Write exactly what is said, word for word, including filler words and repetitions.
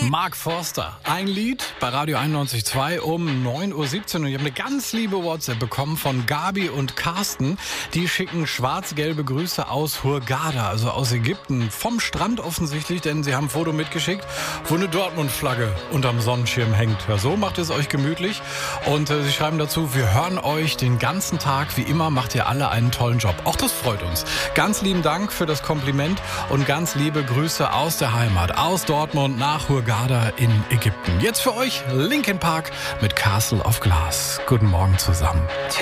Mark Forster. Ein Lied bei Radio einundneunzig Komma zwei um neun Uhr siebzehn. Und ich habe eine ganz liebe WhatsApp bekommen von Gabi und Carsten. Die schicken schwarz-gelbe Grüße aus Hurghada, also aus Ägypten. Vom Strand offensichtlich, denn sie haben ein Foto mitgeschickt, wo eine Dortmund-Flagge unterm Sonnenschirm hängt. Ja, so macht es euch gemütlich. Und äh, sie schreiben dazu, wir hören euch den ganzen Tag. Wie immer macht ihr alle einen tollen Job. Auch das freut uns. Ganz lieben Dank für das Kompliment und ganz liebe Grüße aus der Heimat, aus Dortmund nach Hurghada in Ägypten. Jetzt für euch Linkin Park mit Castle of Glass. Guten Morgen zusammen.